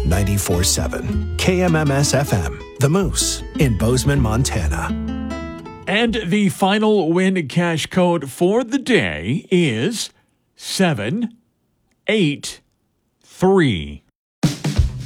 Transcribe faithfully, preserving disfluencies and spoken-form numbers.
ninety-four point seven. K M M S F M, The Moose, in Bozeman, Montana. And the final win cash code for the day is seven eight three.